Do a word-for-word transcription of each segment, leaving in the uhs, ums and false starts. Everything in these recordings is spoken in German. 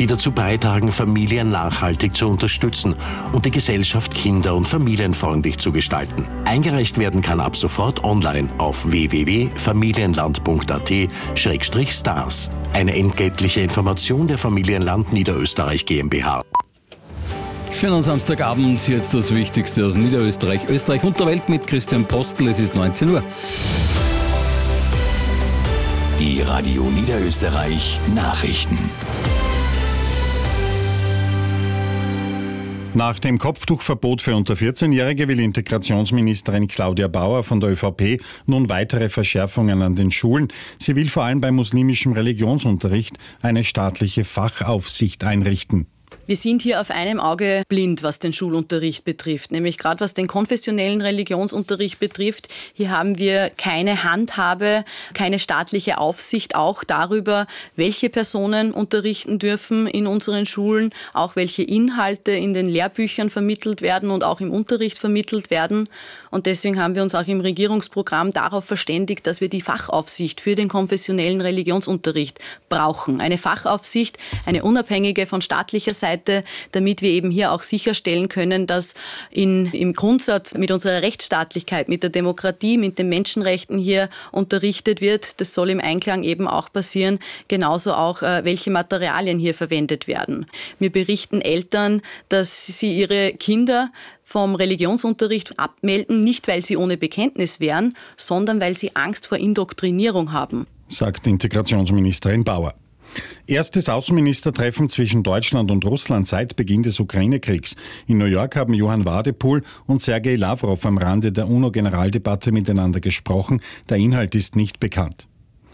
die dazu beitragen, Familien nachhaltig zu unterstützen und die Gesellschaft kinder- und familienfreundlich zu gestalten. Eingereicht werden kann ab sofort online auf w w w punkt familienland punkt a t Schrägstrich stars. Eine entgeltliche Information der Familienland Niederösterreich GmbH. Schönen Samstagabend, jetzt das Wichtigste aus Niederösterreich, Österreich und der Welt mit Christian Postl. Es ist neunzehn Uhr. Die Radio Niederösterreich Nachrichten. Nach dem Kopftuchverbot für unter vierzehnjährige will Integrationsministerin Claudia Bauer von der ÖVP nun weitere Verschärfungen an den Schulen. Sie will vor allem bei muslimischem Religionsunterricht eine staatliche Fachaufsicht einrichten. Wir sind hier auf einem Auge blind, was den Schulunterricht betrifft, nämlich gerade was den konfessionellen Religionsunterricht betrifft. Hier haben wir keine Handhabe, keine staatliche Aufsicht auch darüber, welche Personen unterrichten dürfen in unseren Schulen, auch welche Inhalte in den Lehrbüchern vermittelt werden und auch im Unterricht vermittelt werden. Und deswegen haben wir uns auch im Regierungsprogramm darauf verständigt, dass wir die Fachaufsicht für den konfessionellen Religionsunterricht brauchen. Eine Fachaufsicht, eine unabhängige von staatlicher Seite, damit wir eben hier auch sicherstellen können, dass in, im Grundsatz mit unserer Rechtsstaatlichkeit, mit der Demokratie, mit den Menschenrechten hier unterrichtet wird. Das soll im Einklang eben auch passieren, genauso auch, äh, welche Materialien hier verwendet werden. Mir berichten Eltern, dass sie ihre Kinder vom Religionsunterricht abmelden, nicht weil sie ohne Bekenntnis wären, sondern weil sie Angst vor Indoktrinierung haben, sagt Integrationsministerin Bauer. Erstes Außenministertreffen zwischen Deutschland und Russland seit Beginn des Ukraine-Kriegs. In New York haben Johann Wadepool und Sergei Lavrov am Rande der UNO-Generaldebatte miteinander gesprochen. Der Inhalt ist nicht bekannt.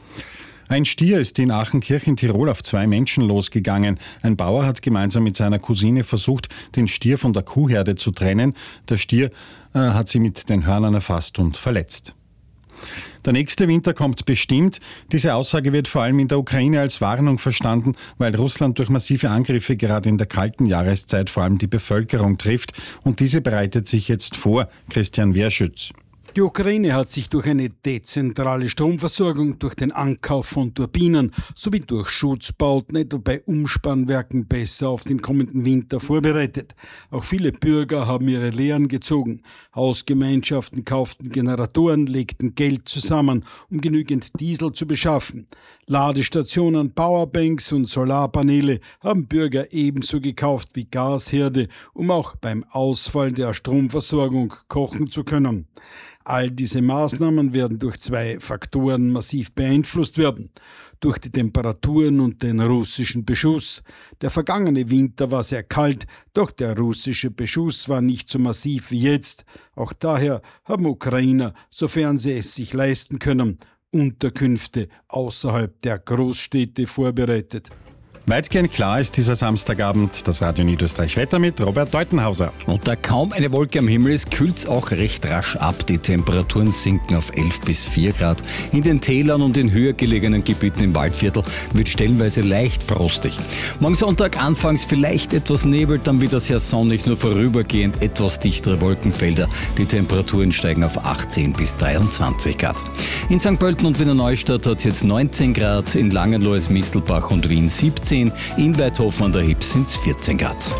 Ein Stier ist in Achenkirch in Tirol auf zwei Menschen losgegangen. Ein Bauer hat gemeinsam mit seiner Cousine versucht, den Stier von der Kuhherde zu trennen. Der Stier äh, hat sie mit den Hörnern erfasst und verletzt. Der nächste Winter kommt bestimmt. Diese Aussage wird vor allem in der Ukraine als Warnung verstanden, weil Russland durch massive Angriffe gerade in der kalten Jahreszeit vor allem die Bevölkerung trifft. Und diese bereitet sich jetzt vor. Christian Wehrschütz. Die Ukraine hat sich durch eine dezentrale Stromversorgung, durch den Ankauf von Turbinen sowie durch Schutzbauten, etwa bei Umspannwerken, besser auf den kommenden Winter vorbereitet. Auch viele Bürger haben ihre Lehren gezogen. Hausgemeinschaften kauften Generatoren, legten Geld zusammen, um genügend Diesel zu beschaffen. Ladestationen, Powerbanks und Solarpaneele haben Bürger ebenso gekauft wie Gasherde, um auch beim Ausfall der Stromversorgung kochen zu können. All diese Maßnahmen werden durch zwei Faktoren massiv beeinflusst werden. Durch die Temperaturen und den russischen Beschuss. Der vergangene Winter war sehr kalt, doch der russische Beschuss war nicht so massiv wie jetzt. Auch daher haben Ukrainer, sofern sie es sich leisten können, Unterkünfte außerhalb der Großstädte vorbereitet. Weitgehend klar ist dieser Samstagabend. Das Radio Niederösterreich Wetter mit Robert Deutenhauser. Und da kaum eine Wolke am Himmel ist, kühlt es auch recht rasch ab. Die Temperaturen sinken auf elf bis vier Grad. In den Tälern und in höher gelegenen Gebieten im Waldviertel wird stellenweise leicht frostig. Morgen Sonntag anfangs vielleicht etwas Nebel, dann wieder sehr sonnig, nur vorübergehend etwas dichtere Wolkenfelder. Die Temperaturen steigen auf achtzehn bis dreiundzwanzig Grad. In Sankt Pölten und Wiener Neustadt hat es jetzt neunzehn Grad, in Langenlois, Mistelbach und Wien siebzehn. In Weidhofen an der Hips sind es vierzehn Grad.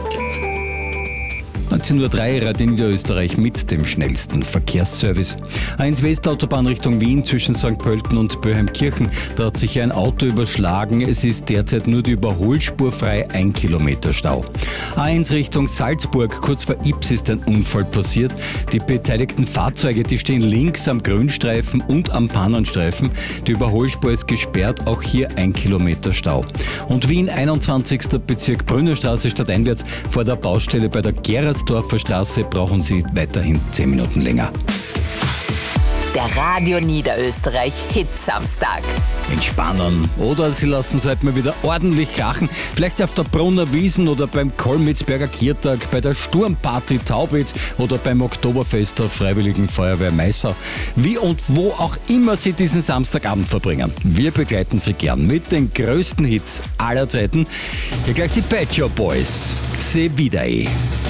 neunzehn Uhr drei, Radio Niederösterreich mit dem schnellsten Verkehrsservice. A eins Westautobahn Richtung Wien zwischen Sankt Pölten und Böheimkirchen. Da hat sich ein Auto überschlagen. Es ist derzeit nur die Überholspur frei, ein Kilometer Stau. A eins Richtung Salzburg, kurz vor Ybbs ist ein Unfall passiert. Die beteiligten Fahrzeuge, die stehen links am Grünstreifen und am Pannenstreifen. Die Überholspur ist gesperrt, auch hier ein Kilometer Stau. Und Wien, einundzwanzigster Bezirk, Brünnerstraße stadteinwärts vor der Baustelle bei der Geras Dorfer Straße brauchen Sie weiterhin zehn Minuten länger. Der Radio Niederösterreich Hit Samstag. Entspannen. Oder Sie lassen es halt mal wieder ordentlich krachen. Vielleicht auf der Brunner Wiesn oder beim Kolmitzberger Kiertag, bei der Sturmparty Taubitz oder beim Oktoberfest der Freiwilligen Feuerwehr Maisau. Wie und wo auch immer Sie diesen Samstagabend verbringen. Wir begleiten Sie gern mit den größten Hits aller Zeiten. Hier gleich die Bad Shop Boys. Se vida eh.